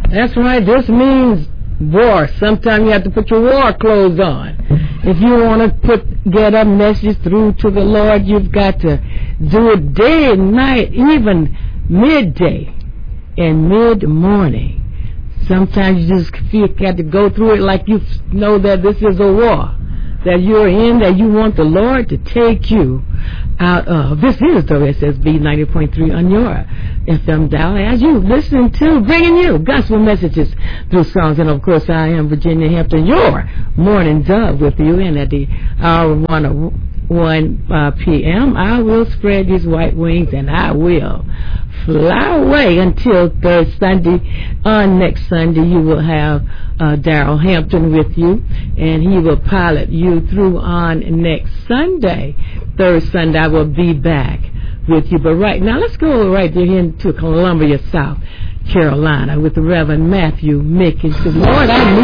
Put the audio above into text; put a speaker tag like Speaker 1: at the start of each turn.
Speaker 1: That's right. This means war. Sometimes you have to put your war clothes on. If you want to get a message through to the Lord, you've got to do it day and night, even midday and mid-morning. Sometimes you just feel you have to go through it like you know that this is a war that you're in, that you want the Lord to take you out of. This is WSSB 90.3 on your FM dial, as you listen to bringing you gospel messages through songs. And of course, I am Virginia Hampton, your morning dove with you. And at the hour 1 p.m., I will spread these white wings and I will fly away until third Sunday. On next Sunday, you will have Darrell Hampton with you, and he will pilot you through on next Sunday. Third Sunday, I will be back with you. But right now, let's go right there into Columbia, South Carolina, with the Reverend Matthew Mickens. Lord, I need